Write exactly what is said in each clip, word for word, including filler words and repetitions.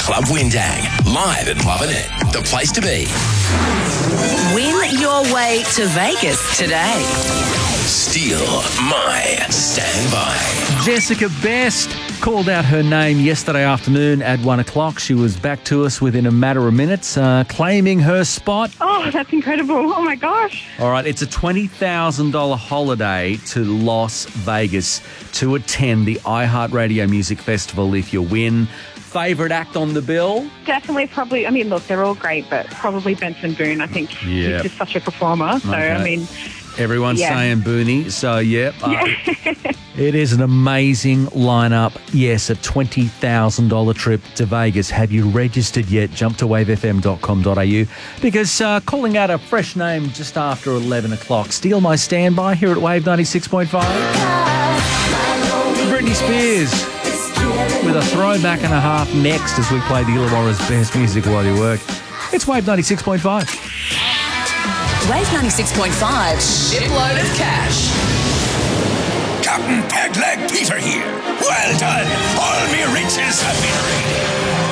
Club Windang, live at Lovenet, the place to be. Win your way to Vegas today. Steal my standby. Jessica Best called out her name yesterday afternoon at one o'clock. She was back to us within a matter of minutes, uh, claiming her spot. Oh, that's incredible. Oh, my gosh. All right, it's a twenty thousand dollars holiday to Las Vegas to attend the iHeartRadio Music Festival if you win. Favourite act on the bill? Definitely, probably. I mean, look, they're all great, but probably Benson Boone. I think Yep. he's just such a performer. So, Okay. I mean... Everyone's Yeah. saying Booney, so yep. Uh, Yeah. It is an amazing lineup. Yes, a twenty thousand dollars trip to Vegas. Have you registered yet? Jump to wave f m dot com dot a u because uh, calling out a fresh name just after eleven o'clock. Steal my standby here at Wave ninety-six point five. Britney Spears with a throwback and a half next as we play the Illawarra's best music while you work. It's Wave ninety-six point five. Wave ninety-six point five, shipload of cash. Captain Pegleg Peter here. Well done. All me riches have been raided.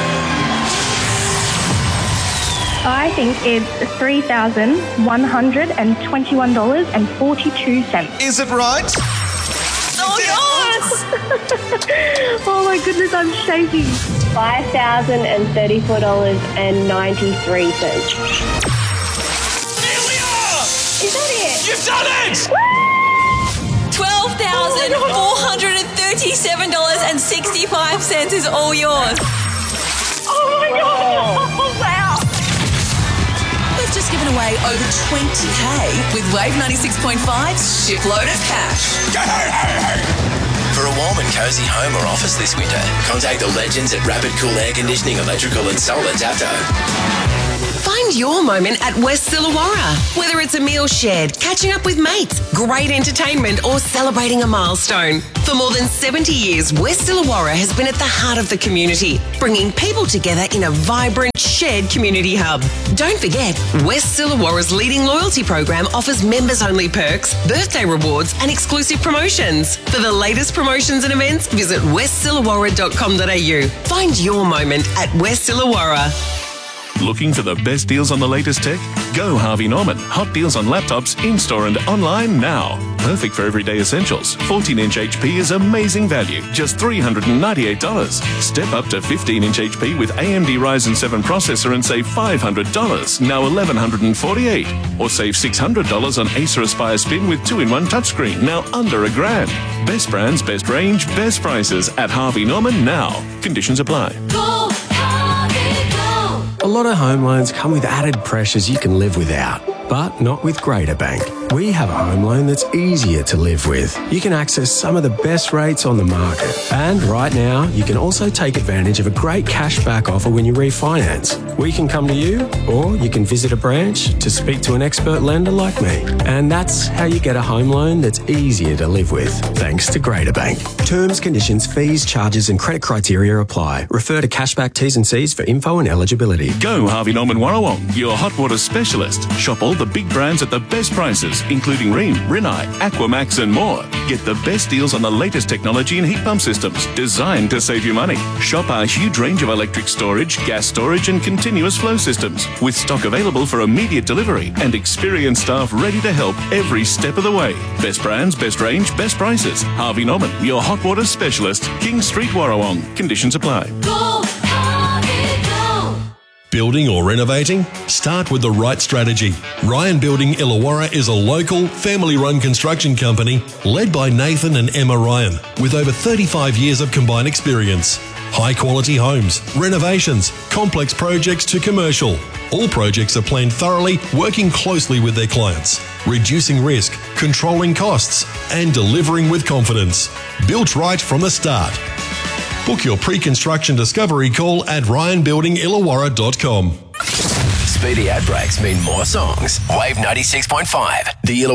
I think it's three thousand one hundred twenty-one dollars and forty-two cents. Is it right? Oh, yours! Oh my goodness, I'm shaking. five thousand thirty-four dollars and ninety-three cents. Here we are! Is that it? You've done it! twelve thousand four hundred thirty-seven dollars and sixty-five cents is all yours. Oh, my God. Oh, wow. We've just given away over twenty K with Wave ninety-six point five's shipload of cash. For a warm and cosy home or office this winter, contact the legends at Rapid Cool Air Conditioning, Electrical and Solar Tapto. Find your moment at West Illawarra. Whether it's a meal shared, catching up with mates, great entertainment, or celebrating a milestone. For more than seventy years, West Illawarra has been at the heart of the community, bringing people together in a vibrant, shared community hub. Don't forget, West Illawarra's leading loyalty program offers members-only perks, birthday rewards, and exclusive promotions. For the latest promotions and events, visit west illawarra dot com dot a u. Find your moment at West Illawarra. Looking for the best deals on the latest tech? Go Harvey Norman. Hot deals on laptops in-store and online now. Perfect for everyday essentials. fourteen inch H P is amazing value, just three hundred ninety-eight dollars. Step up to fifteen inch H P with A M D Ryzen seven processor and save five hundred dollars, now eleven forty-eight dollars. Or save six hundred dollars on Acer Aspire Spin with two in one touchscreen, now under a grand. Best brands, best range, best prices at Harvey Norman now. Conditions apply. Go, Harvey, go! A lot of home loans come with added pressures you can live without, but not with Greater Bank. We have a home loan that's easier to live with. You can access some of the best rates on the market. And right now, you can also take advantage of a great cashback offer when you refinance. We can come to you, or you can visit a branch to speak to an expert lender like me. And that's how you get a home loan that's easier to live with, thanks to Greater Bank. Terms, conditions, fees, charges and credit criteria apply. Refer to cashback T's and C's for info and eligibility. Go Harvey Norman Warrawong, your hot water specialist. Shop all the big brands at the best prices, including Rheem, Rinnai, Aquamax and more. Get the best deals on the latest technology and heat pump systems designed to save you money. Shop our huge range of electric storage, gas storage and continuous flow systems with stock available for immediate delivery and experienced staff ready to help every step of the way. Best brands, best range, best prices. Harvey Norman, your hot water specialist. King Street, Warrawong. Conditions apply. Go, Harvey, go! Building or renovating? Start with the right strategy. Ryan Building Illawarra is a local, family-run construction company led by Nathan and Emma Ryan with over thirty-five years of combined experience. High-quality homes, renovations, complex projects to commercial. All projects are planned thoroughly, working closely with their clients, reducing risk, controlling costs, and delivering with confidence. Built right from the start. Book your pre-construction discovery call at ryan building illawarra dot com. Speedy ad breaks mean more songs. Wave ninety-six point five. The